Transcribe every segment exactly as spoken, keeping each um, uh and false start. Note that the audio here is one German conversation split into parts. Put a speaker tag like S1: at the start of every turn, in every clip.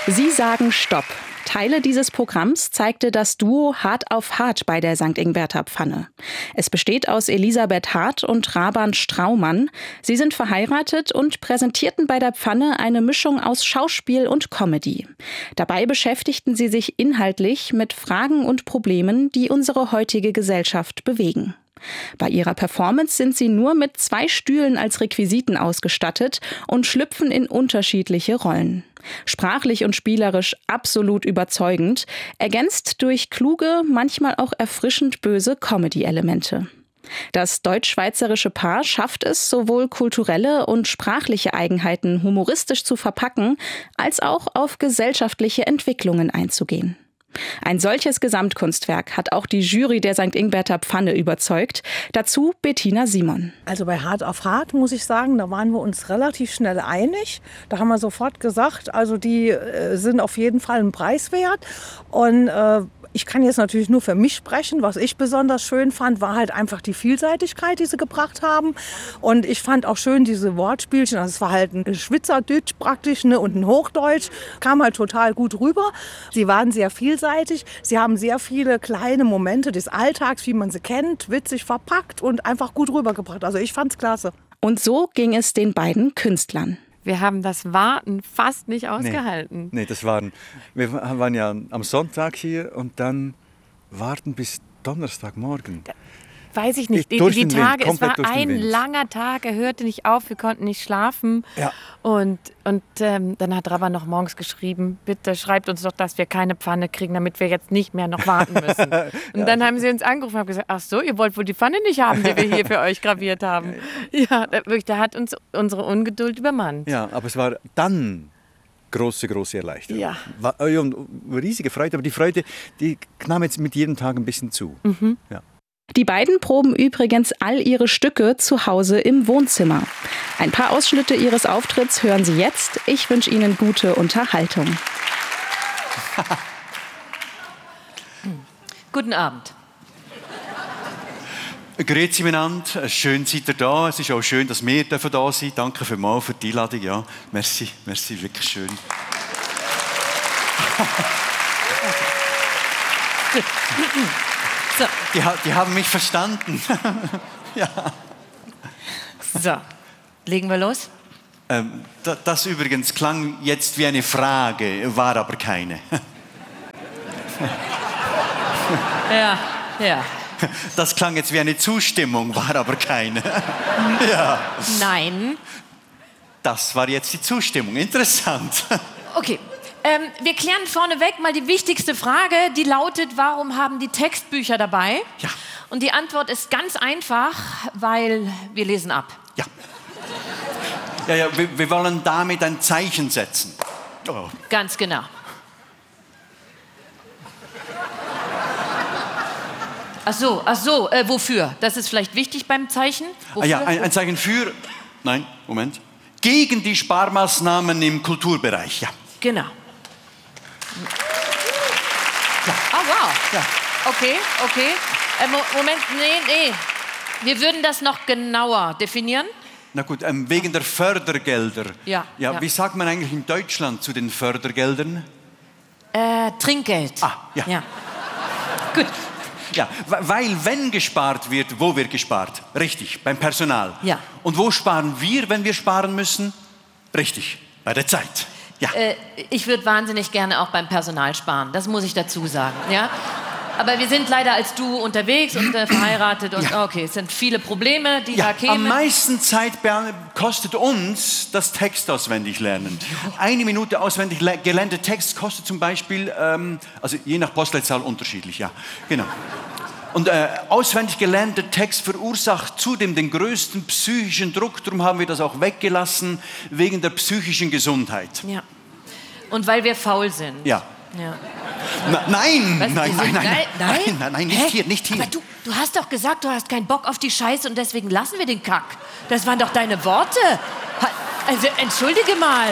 S1: Sie sagen Stopp. Teile dieses Programms zeigte das Duo Hart auf Hart bei der Sankt Ingbert Pfanne. Es besteht aus Elisabeth Hart und Raban Straumann. Sie sind verheiratet und präsentierten bei der Pfanne eine Mischung aus Schauspiel und Comedy. Dabei beschäftigten sie sich inhaltlich mit Fragen und Problemen, die unsere heutige Gesellschaft bewegen. Bei ihrer Performance sind sie nur mit zwei Stühlen als Requisiten ausgestattet und schlüpfen in unterschiedliche Rollen. Sprachlich und spielerisch absolut überzeugend, ergänzt durch kluge, manchmal auch erfrischend böse Comedy-Elemente. Das deutsch-schweizerische Paar schafft es, sowohl kulturelle und sprachliche Eigenheiten humoristisch zu verpacken, als auch auf gesellschaftliche Entwicklungen einzugehen. Ein solches Gesamtkunstwerk hat auch die Jury der Sankt Ingberter Pfanne überzeugt. Dazu Bettina Simon.
S2: Also bei Hart auf Hart muss ich sagen, da waren wir uns relativ schnell einig. Da haben wir sofort gesagt, also die äh, sind auf jeden Fall einen Preis wert. Und äh, ich kann jetzt natürlich nur für mich sprechen. Was ich besonders schön fand, war halt einfach die Vielseitigkeit, die sie gebracht haben. Und ich fand auch schön diese Wortspielchen. Also es war halt ein Schweizerdeutsch praktisch, ne, und ein Hochdeutsch. Kam halt total gut rüber. Sie waren sehr vielseitig. Sie haben sehr viele kleine Momente des Alltags, wie man sie kennt, witzig verpackt und einfach gut rübergebracht. Also ich fand's klasse.
S1: Und so ging es den beiden Künstlern.
S3: Wir haben das Warten fast nicht ausgehalten.
S4: Nee, nee, das waren, wir waren ja am Sonntag hier und dann warten bis Donnerstagmorgen.
S3: Da, weiß ich nicht, die, die Tage, Wind, es war ein langer Tag, er hörte nicht auf, wir konnten nicht schlafen. Ja. Und, und ähm, dann hat Raban noch morgens geschrieben, bitte schreibt uns doch, dass wir keine Pfanne kriegen, damit wir jetzt nicht mehr noch warten müssen. Und ja, dann haben sie uns angerufen und haben gesagt, ach so, ihr wollt wohl die Pfanne nicht haben, die wir hier für euch graviert haben. Ja, wirklich, da hat uns unsere Ungeduld übermannt.
S4: Ja, aber es war dann große, große Erleichterung. Ja. War, ja, riesige Freude, aber die Freude, die nahm jetzt mit jedem Tag ein bisschen zu.
S1: Mhm.
S4: Ja.
S1: Die beiden proben übrigens all ihre Stücke zu Hause im Wohnzimmer. Ein paar Ausschnitte ihres Auftritts hören Sie jetzt. Ich wünsche Ihnen gute Unterhaltung.
S5: Guten Abend.
S6: Grüezi miteinander, schön seid ihr da. Es ist auch schön, dass wir da sein dürfen. Danke vielmals für die Einladung. Ja, merci, merci, wirklich schön.
S5: So.
S6: Die, die haben mich verstanden. Ja.
S5: So, legen wir los?
S6: Ähm, das, das übrigens klang jetzt wie eine Frage, war aber keine.
S5: Ja, ja.
S6: Das klang jetzt wie eine Zustimmung, war aber keine. Ja.
S5: Nein.
S6: Das war jetzt die Zustimmung. Interessant.
S5: Okay. Ähm, wir klären vorneweg mal die wichtigste Frage, die lautet, warum haben die Textbücher dabei?
S6: Ja.
S5: Und die Antwort ist ganz einfach, weil wir lesen ab.
S6: Ja. Ja, ja, wir, wir wollen damit ein Zeichen setzen. Oh.
S5: Ganz genau. Ach so, ach so, äh, wofür? Das ist vielleicht wichtig beim Zeichen?
S6: Ah, ja, ein, ein Zeichen für, nein, Moment, gegen die Sparmaßnahmen im Kulturbereich, ja.
S5: Genau.
S6: Ja.
S5: Oh, wow.
S6: Ja.
S5: Okay, okay. Äh, Mo- Moment, nee, nee. Wir würden das noch genauer definieren.
S6: Na gut, ähm, wegen der Fördergelder.
S5: Ja,
S6: ja,
S5: ja.
S6: Wie sagt man eigentlich in Deutschland zu den Fördergeldern?
S5: Äh, Trinkgeld.
S6: Ah, ja.
S5: Ja. Gut.
S6: Ja, weil wenn gespart wird, wo wird gespart? Richtig, beim Personal.
S5: Ja.
S6: Und wo sparen wir, wenn wir sparen müssen? Richtig, bei der Zeit. Ja.
S5: Äh, ich würde wahnsinnig gerne auch beim Personal sparen, das muss ich dazu sagen. Ja? Aber wir sind leider als Duo unterwegs und äh, verheiratet und
S6: Ja.
S5: okay, es sind viele Probleme, die
S6: Ja,
S5: da kämen.
S6: am meisten Zeit be- kostet uns das Text auswendig lernen. Eine Minute auswendig le- gelernter Text kostet zum Beispiel, ähm, also je nach Postleitzahl unterschiedlich, ja, genau. Und äh, auswendig gelernter Text verursacht zudem den größten psychischen Druck, darum haben wir das auch weggelassen, wegen der psychischen Gesundheit.
S5: Ja. Und weil wir faul sind.
S6: Ja.
S5: Ja.
S6: Na, nein,
S5: Was,
S6: nein,
S5: wir
S6: nein,
S5: sind-
S6: nein,
S5: nein,
S6: nein, nein, nein, nein, nicht
S5: Hä?
S6: hier, nicht hier.
S5: Aber du, du hast doch gesagt, du hast keinen Bock auf die Scheiße und deswegen lassen wir den Kack. Das waren doch deine Worte. Ha- Also, entschuldige mal.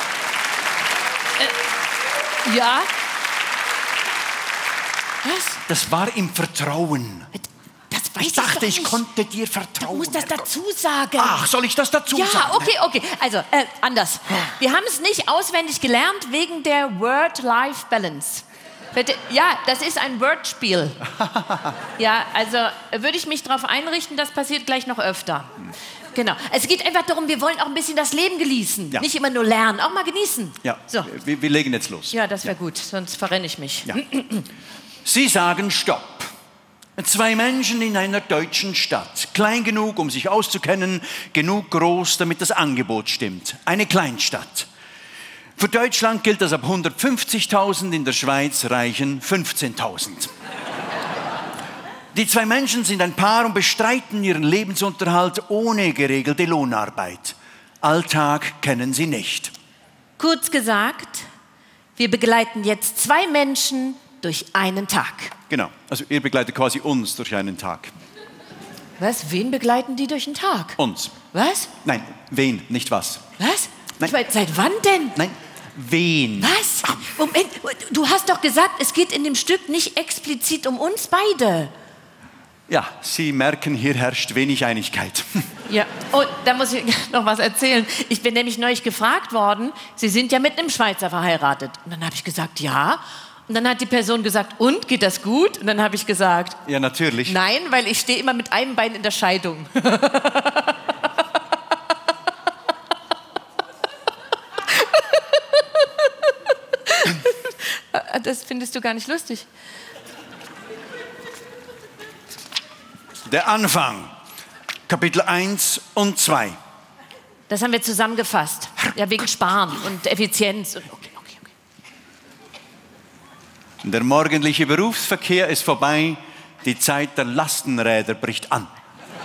S5: Äh, ja? Was?
S6: Das war im Vertrauen.
S5: Das das weiß
S6: ich
S5: ich
S6: dachte,
S5: doch
S6: ich
S5: nicht.
S6: konnte dir vertrauen.
S5: Du musst das
S6: Herrgott.
S5: dazu sagen.
S6: Ach, soll ich das dazu
S5: ja,
S6: sagen?
S5: Ja, okay, okay. Also, äh, anders. Wir haben es nicht auswendig gelernt wegen der Word-Life-Balance. Ja, das ist ein Wordspiel. Ja, also würde ich mich darauf einrichten, das passiert gleich noch öfter. Genau. Es geht einfach darum, wir wollen auch ein bisschen das Leben genießen. Ja. Nicht immer nur lernen, auch mal genießen.
S6: Ja, so. wir, wir legen jetzt los.
S5: Ja, das wäre ja. gut, sonst verrenne ich mich.
S6: Ja. Sie sagen Stopp. Zwei Menschen in einer deutschen Stadt. Klein genug, um sich auszukennen, genug groß, damit das Angebot stimmt. Eine Kleinstadt. Für Deutschland gilt das ab hundertfünfzigtausend, in der Schweiz reichen fünfzehntausend. Die zwei Menschen sind ein Paar und bestreiten ihren Lebensunterhalt ohne geregelte Lohnarbeit. Alltag kennen sie nicht.
S5: Kurz gesagt, wir begleiten jetzt zwei Menschen durch einen Tag.
S6: Genau, also ihr begleitet quasi uns durch einen Tag.
S5: Was? Wen begleiten die durch einen Tag?
S6: Uns.
S5: Was?
S6: Nein, wen, nicht was.
S5: Was?
S6: Nein.
S5: Ich meine, seit wann denn?
S6: Nein, wen?
S5: Was? Moment, du hast doch gesagt, es geht in dem Stück nicht explizit um uns beide.
S6: Ja, Sie merken, hier herrscht wenig Einigkeit.
S5: Ja, oh, da muss ich noch was erzählen. Ich bin nämlich neulich gefragt worden, Sie sind ja mit einem Schweizer verheiratet. Und dann habe ich gesagt, ja. Und dann hat die Person gesagt, und, geht das gut? Und dann habe ich gesagt,
S6: ja, natürlich.
S5: Nein, weil ich stehe immer mit einem Bein in der Scheidung. Das findest du gar nicht lustig.
S6: Der Anfang, Kapitel eins und zwei.
S5: Das haben wir zusammengefasst. Ja, wegen Sparen und Effizienz. Okay, okay, okay.
S6: Der morgendliche Berufsverkehr ist vorbei. Die Zeit der Lastenräder bricht an.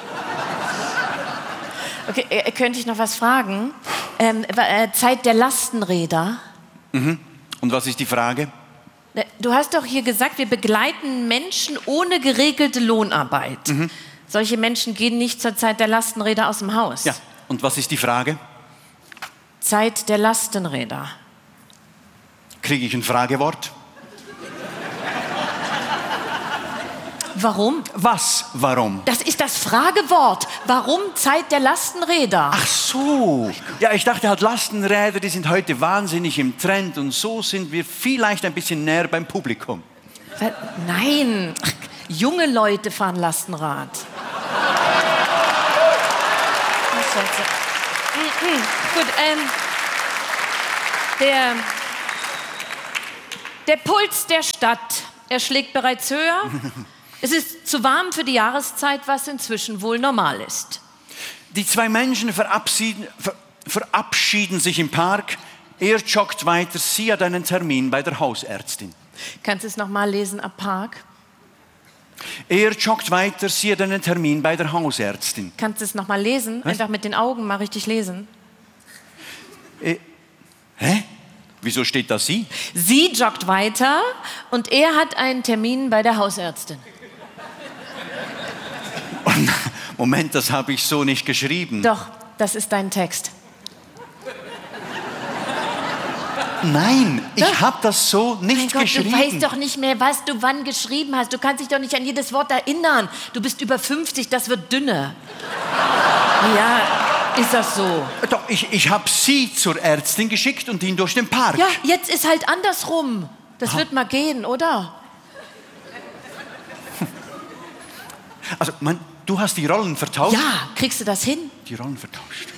S5: Okay, äh, könnte ich noch was fragen? Ähm, äh, Zeit der Lastenräder.
S6: Mhm. Und was ist die Frage?
S5: Du hast doch hier gesagt, wir begleiten Menschen ohne geregelte Lohnarbeit. Mhm. Solche Menschen gehen nicht zur Zeit der Lastenräder aus dem Haus.
S6: Ja, und was ist die Frage?
S5: Zeit der Lastenräder.
S6: Kriege ich ein Fragewort?
S5: Warum?
S6: Was? Warum?
S5: Das ist das Fragewort. Warum Zeit der Lastenräder?
S6: Ach so. Ja, ich dachte halt, Lastenräder, die sind heute wahnsinnig im Trend und so sind wir vielleicht ein bisschen näher beim Publikum.
S5: Nein, junge Leute fahren Lastenrad. Mhm. Gut, ähm, der, der Puls der Stadt, er schlägt bereits höher. Es ist zu warm für die Jahreszeit, was inzwischen wohl normal ist.
S6: Die zwei Menschen verabschieden, ver, verabschieden sich im Park. Er joggt weiter, sie hat einen Termin bei der Hausärztin.
S5: Kannst du es noch mal lesen, ab Park?
S6: Er joggt weiter, sie hat einen Termin bei der Hausärztin.
S5: Kannst du es noch mal lesen? Was? Einfach mit den Augen mal richtig lesen.
S6: Äh, hä? Wieso steht da sie?
S5: Sie joggt weiter und er hat einen Termin bei der Hausärztin.
S6: Moment, das habe ich so nicht geschrieben.
S5: Doch, das ist dein Text.
S6: Nein,
S5: Doch.
S6: Ich habe das so nicht
S5: mein Gott,
S6: geschrieben.
S5: Du weißt doch nicht mehr, was du wann geschrieben hast. Du kannst dich doch nicht an jedes Wort erinnern. Du bist über fünfzig, das wird dünner. Ja, ist das so?
S6: Doch, ich, ich habe sie zur Ärztin geschickt und ihn durch den Park.
S5: Ja, jetzt ist halt andersrum. Das
S6: Aha.
S5: wird mal gehen, oder?
S6: Also, man, du hast die Rollen vertauscht?
S5: Ja, kriegst du das hin?
S6: Die Rollen vertauscht.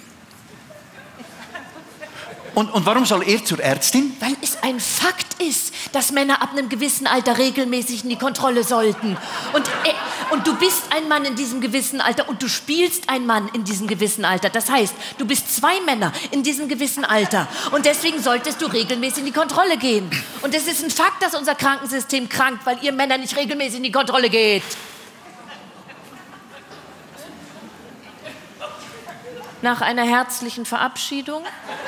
S6: Und, und warum soll er zur Ärztin?
S5: Weil es ein Fakt ist, dass Männer ab einem gewissen Alter regelmäßig in die Kontrolle sollten. Und, äh, und du bist ein Mann in diesem gewissen Alter und du spielst ein Mann in diesem gewissen Alter. Das heißt, du bist zwei Männer in diesem gewissen Alter. Und deswegen solltest du regelmäßig in die Kontrolle gehen. Und es ist ein Fakt, dass unser Krankensystem krankt, weil ihr Männer nicht regelmäßig in die Kontrolle geht. Nach einer herzlichen Verabschiedung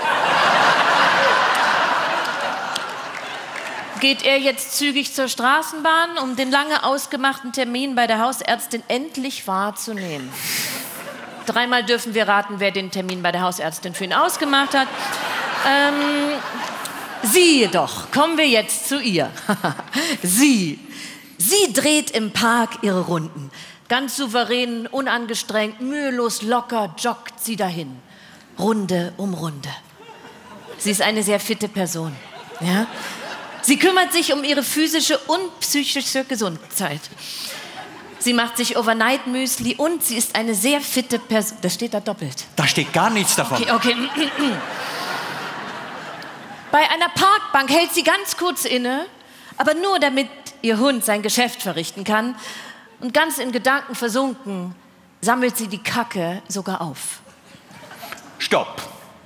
S5: geht er jetzt zügig zur Straßenbahn, um den lange ausgemachten Termin bei der Hausärztin endlich wahrzunehmen. Dreimal dürfen wir raten, wer den Termin bei der Hausärztin für ihn ausgemacht hat. Ähm, sie jedoch, kommen wir jetzt zu ihr. Sie, sie dreht im Park ihre Runden. Ganz souverän, unangestrengt, mühelos, locker joggt sie dahin. Runde um Runde. Sie ist eine sehr fitte Person. Ja? Sie kümmert sich um ihre physische und psychische Gesundheit. Sie macht sich Overnight-Müsli und sie ist eine sehr fitte Person. Das steht da doppelt.
S6: Da steht gar nichts davon.
S5: Okay, okay. Bei einer Parkbank hält sie ganz kurz inne, aber nur damit ihr Hund sein Geschäft verrichten kann. Und ganz in Gedanken versunken, sammelt sie die Kacke sogar auf.
S6: Stopp.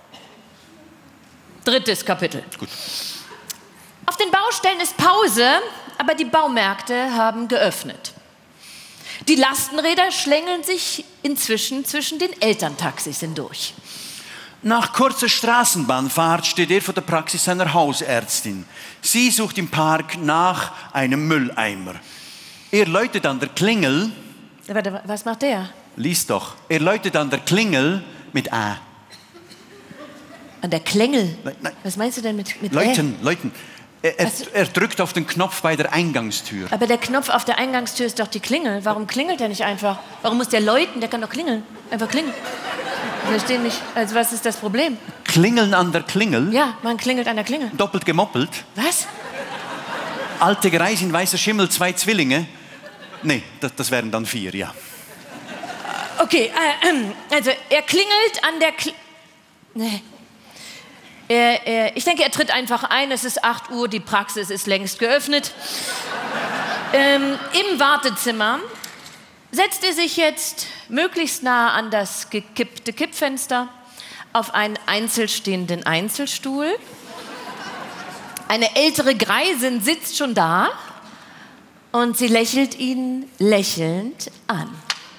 S5: Drittes Kapitel.
S6: Gut.
S5: Auf den Baustellen ist Pause, aber die Baumärkte haben geöffnet. Die Lastenräder schlängeln sich inzwischen zwischen den Elterntaxis hindurch.
S6: Nach kurzer Straßenbahnfahrt steht er vor der Praxis seiner Hausärztin. Sie sucht im Park nach einem Mülleimer. Er läutet an der Klingel.
S5: Warte, was macht der?
S6: Lies doch. Er läutet an der Klingel mit A.
S5: An der Klingel?
S6: Nein, nein.
S5: Was meinst du denn mit, mit
S6: Läuten,
S5: Ä?
S6: läuten. Er, er, er drückt auf den Knopf bei der Eingangstür.
S5: Aber der Knopf auf der Eingangstür ist doch die Klingel. Warum klingelt der nicht einfach? Warum muss der läuten? Der kann doch klingeln. Einfach klingeln. Ich verstehe nicht. Also was ist das Problem?
S6: Klingeln an der Klingel?
S5: Ja, man klingelt an der Klingel.
S6: Doppelt gemoppelt?
S5: Was?
S6: Alte Greisin, weißer Schimmel, zwei Zwillinge? Nee, das, das wären dann vier, ja.
S5: Okay, äh, also er klingelt an der Kl Nee. Er, er, ich denke, er tritt einfach ein. Es ist acht Uhr, die Praxis ist längst geöffnet. Ähm, Im Wartezimmer setzt er sich jetzt möglichst nah an das gekippte Kippfenster auf einen einzelstehenden Einzelstuhl. Eine ältere Greisin sitzt schon da und sie lächelt ihn lächelnd an.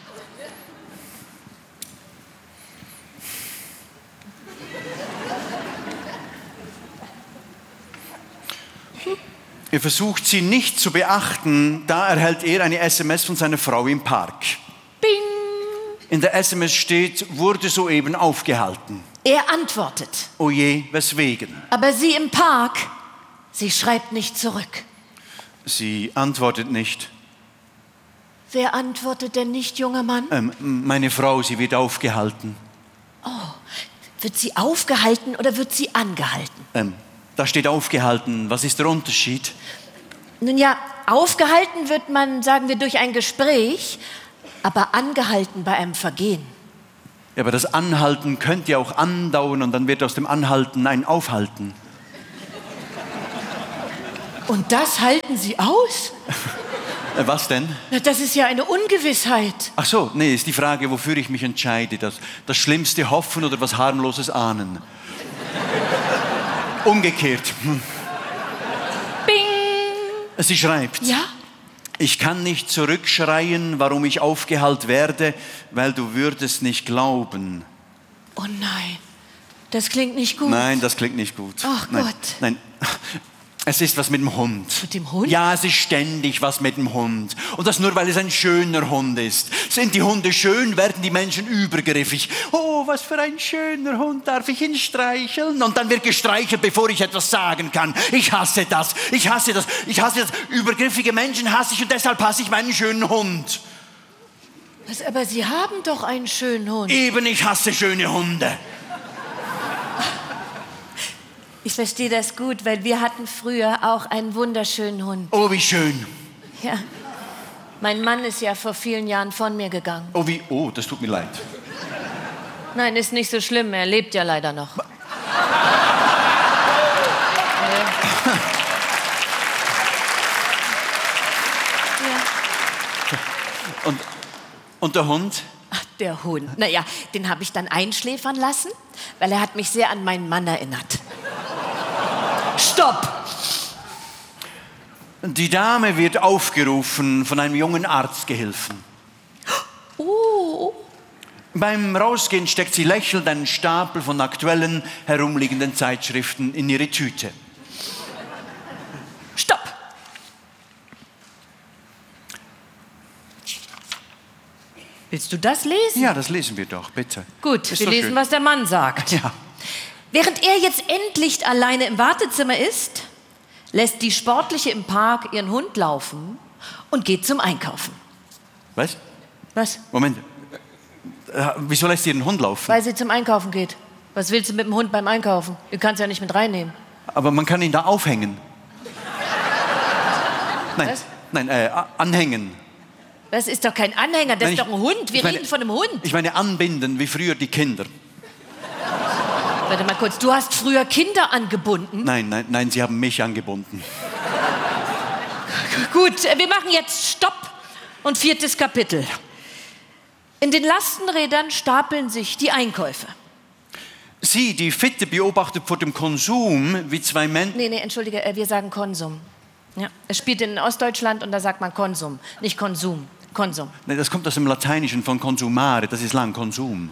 S6: Er versucht, sie nicht zu beachten, da erhält er eine S M S von seiner Frau im Park.
S5: Bing!
S6: In der S M S steht, wurde soeben aufgehalten.
S5: Er antwortet.
S6: Oh je, weswegen?
S5: Aber sie im Park, sie schreibt nicht zurück.
S6: Sie antwortet nicht.
S5: Wer antwortet denn nicht, junger Mann?
S6: Ähm, meine Frau, sie wird aufgehalten.
S5: Oh, wird sie aufgehalten oder wird sie angehalten?
S6: Ähm, da steht aufgehalten. Was ist der Unterschied?
S5: Nun ja, aufgehalten wird man, sagen wir, durch ein Gespräch, aber angehalten bei einem Vergehen.
S6: Ja, aber das Anhalten könnte ja auch andauern und dann wird aus dem Anhalten ein Aufhalten.
S5: Und das halten Sie aus?
S6: Was denn?
S5: Na, das ist ja eine Ungewissheit.
S6: Ach so, nee, ist die Frage, wofür ich mich entscheide. Das, das Schlimmste hoffen oder was Harmloses ahnen. Umgekehrt. Hm.
S5: Bing!
S6: Sie schreibt.
S5: Ja?
S6: Ich kann nicht zurückschreien, warum ich aufgehalten werde, weil du würdest nicht glauben.
S5: Oh nein, das klingt nicht gut.
S6: Nein, das klingt nicht gut.
S5: Ach
S6: nein,
S5: Gott.
S6: Nein, es ist was mit dem Hund.
S5: Mit dem Hund?
S6: Ja, es ist ständig was mit dem Hund. Und das nur, weil es ein schöner Hund ist. Sind die Hunde schön, werden die Menschen übergriffig. Oh, was für ein schöner Hund, darf ich ihn streicheln? Und dann wird gestreichelt, bevor ich etwas sagen kann. Ich hasse das, ich hasse das, ich hasse das. Übergriffige Menschen hasse ich und deshalb hasse ich meinen schönen Hund.
S5: Was, aber Sie haben doch einen schönen Hund.
S6: Eben, ich hasse schöne Hunde.
S5: Ich verstehe das gut, weil wir hatten früher auch einen wunderschönen Hund.
S6: Oh, wie schön.
S5: Ja. Mein Mann ist ja vor vielen Jahren von mir gegangen.
S6: Oh, wie, oh, das tut mir leid.
S5: Nein, ist nicht so schlimm. Er lebt ja leider noch. Ja.
S6: Und, und der Hund?
S5: Ach, der Hund. Naja, den habe ich dann einschläfern lassen, weil er hat mich sehr an meinen Mann erinnert. Stopp!
S6: Die Dame wird aufgerufen von einem jungen Arztgehilfen.
S5: Oh.
S6: Beim Rausgehen steckt sie lächelnd einen Stapel von aktuellen herumliegenden Zeitschriften in ihre Tüte.
S5: Stopp! Willst du das lesen?
S6: Ja, das lesen wir doch, bitte.
S5: Gut,
S6: ist
S5: wir lesen,
S6: schön.
S5: was der Mann sagt.
S6: Ja.
S5: Während er jetzt endlich alleine im Wartezimmer ist, lässt die Sportliche im Park ihren Hund laufen und geht zum Einkaufen.
S6: Was?
S5: Was?
S6: Moment. Wieso lässt ihr den Hund laufen?
S5: Weil sie zum Einkaufen geht. Was willst du mit dem Hund beim Einkaufen? Du kannst ja nicht mit reinnehmen.
S6: Aber man kann ihn da aufhängen. Nein,
S5: Was?
S6: nein, äh, anhängen.
S5: Das ist doch kein Anhänger, das
S6: Nein,
S5: ist doch ein Hund. Wir
S6: meine,
S5: reden von einem Hund.
S6: Ich meine anbinden, wie früher die Kinder.
S5: Warte mal kurz, du hast früher Kinder angebunden?
S6: Nein, nein, nein, sie haben mich angebunden.
S5: Gut, wir machen jetzt Stopp und viertes Kapitel. In den Lastenrädern stapeln sich die Einkäufe.
S6: Sie, die Fitte, beobachtet vor dem Konsum, wie zwei Menschen...
S5: Nee, nee, entschuldige, wir sagen Konsum. Ja, es spielt in Ostdeutschland und da sagt man Konsum, nicht Konsum. Konsum.
S6: Nee, das kommt aus dem Lateinischen von consumare, das ist lang, Konsum.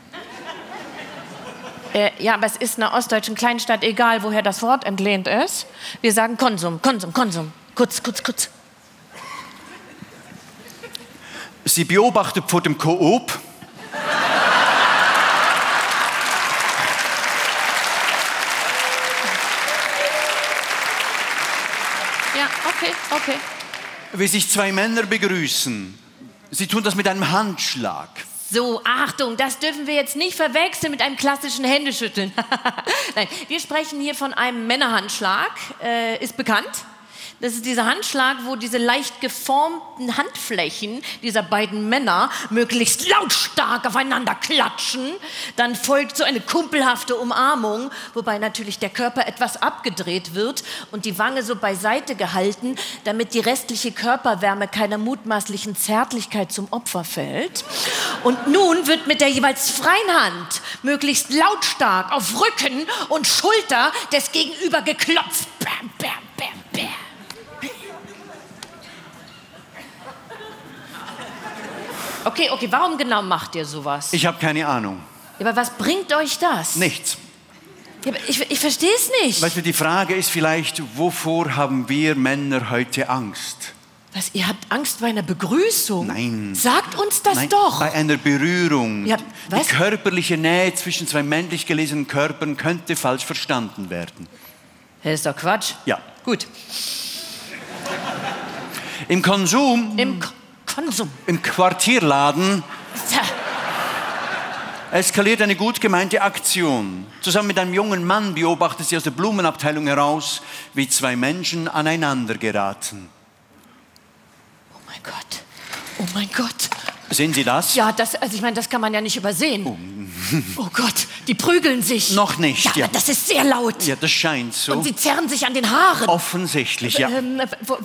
S5: Äh, ja, aber es ist einer ostdeutschen Kleinstadt egal, woher das Wort entlehnt ist. Wir sagen Konsum, Konsum, Konsum. Kurz, kurz, kurz.
S6: Sie beobachtet vor dem Coop.
S5: Ja, okay, okay.
S6: Wie sich zwei Männer begrüßen. Sie tun das mit einem Handschlag.
S5: So, Achtung, das dürfen wir jetzt nicht verwechseln mit einem klassischen Händeschütteln. Nein, wir sprechen hier von einem Männerhandschlag. Äh, ist bekannt. Das ist dieser Handschlag, wo diese leicht geformten Handflächen dieser beiden Männer möglichst lautstark aufeinander klatschen. Dann folgt so eine kumpelhafte Umarmung, wobei natürlich der Körper etwas abgedreht wird und die Wange so beiseite gehalten, damit die restliche Körperwärme keiner mutmaßlichen Zärtlichkeit zum Opfer fällt. Und nun wird mit der jeweils freien Hand möglichst lautstark auf Rücken und Schulter des Gegenüber geklopft. Bam, bam, bam, bam. Okay, okay, warum genau macht ihr sowas?
S6: Ich habe keine Ahnung.
S5: Ja, aber was bringt euch das?
S6: Nichts.
S5: Ja, aber ich ich verstehe es nicht.
S6: Weißt du, die Frage ist vielleicht, wovor haben wir Männer heute Angst?
S5: Was, ihr habt Angst bei einer Begrüßung?
S6: Nein.
S5: Sagt uns das
S6: Nein,
S5: doch.
S6: Bei einer Berührung.
S5: Ja, was?
S6: Die körperliche Nähe zwischen zwei männlich gelesenen Körpern könnte falsch verstanden werden.
S5: Das ist doch Quatsch.
S6: Ja.
S5: Gut.
S6: Im Konsum...
S5: Im K Konsum.
S6: Im Quartierladen
S5: Tja.
S6: eskaliert eine gut gemeinte Aktion. Zusammen mit einem jungen Mann beobachtet sie aus der Blumenabteilung heraus, wie zwei Menschen aneinander geraten.
S5: Oh mein Gott. Oh mein Gott.
S6: Sehen Sie das?
S5: Ja, das, also ich meine, das kann man ja nicht übersehen. Oh, oh Gott, die prügeln sich.
S6: Noch nicht,
S5: ja.
S6: ja.
S5: Das ist sehr laut.
S6: Ja, das scheint so.
S5: Und sie zerren sich an den Haaren.
S6: Offensichtlich, ja.
S5: Ähm, wo,